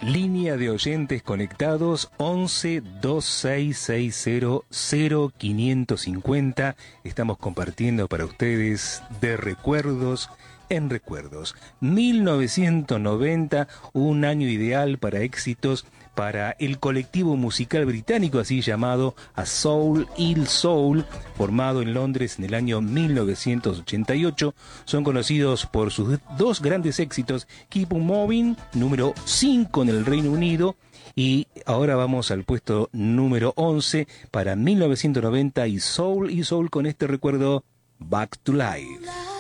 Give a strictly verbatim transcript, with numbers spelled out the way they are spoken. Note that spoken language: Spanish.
Línea de oyentes conectados once dos seis seis cero cero quinientos cincuenta. Estamos compartiendo para ustedes de recuerdos en recuerdos. mil novecientos noventa, un año ideal para éxitos para el colectivo musical británico así llamado A Soul Il Soul, formado en Londres en el año mil novecientos ochenta y ocho. Son conocidos por sus dos grandes éxitos, Keep On Moving, número cinco en el Reino Unido, y ahora vamos al puesto número once para mil novecientos noventa y Soul Il Soul con este recuerdo, Back to Life.